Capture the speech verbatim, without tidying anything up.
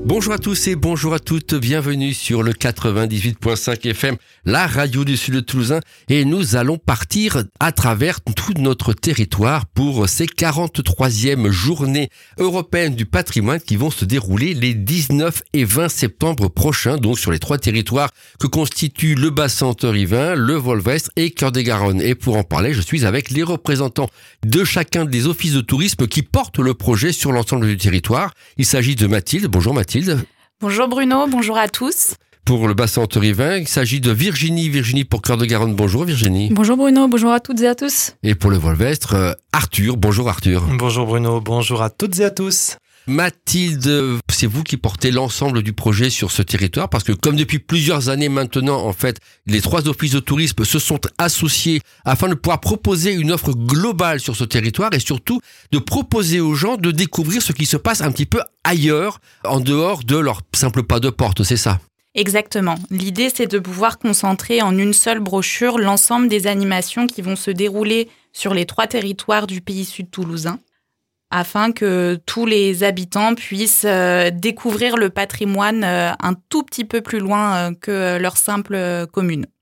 Bonjour à tous et bonjour à toutes, bienvenue sur le quatre-vingt-dix-huit virgule cinq F M, la radio du Sud de Toulousain, et nous allons partir à travers tout notre territoire pour ces quarante-troisièmes journées européennes du patrimoine qui vont se dérouler les dix-neuf et vingt septembre prochains, donc sur les trois territoires que constituent le bassin haute-rivin, le Volvestre et Cœur-de-Garonne. Et pour en parler, je suis avec les représentants de chacun des offices de tourisme qui portent le projet sur l'ensemble du territoire. Il s'agit de Mathilde. Bonjour Mathilde. Bonjour Bruno, bonjour à tous. Pour le bassin haute-rivin, il s'agit de Virginie. Virginie pour Cœur-de-Garonne. Bonjour Virginie. Bonjour Bruno, bonjour à toutes et à tous. Et pour le Volvestre, euh, Arthur. Bonjour Arthur. Bonjour Bruno, bonjour à toutes et à tous. Mathilde, c'est vous qui portez l'ensemble du projet sur ce territoire parce que comme depuis plusieurs années maintenant, en fait, les trois offices de tourisme se sont associés afin de pouvoir proposer une offre globale sur ce territoire et surtout de proposer aux gens de découvrir ce qui se passe un petit peu ailleurs, en dehors de leur simple pas de porte, c'est ça ? Exactement. L'idée, c'est de pouvoir concentrer en une seule brochure l'ensemble des animations qui vont se dérouler sur les trois territoires du pays sud toulousain, afin que tous les habitants puissent euh, découvrir le patrimoine euh, un tout petit peu plus loin euh, que leur simple euh, commune.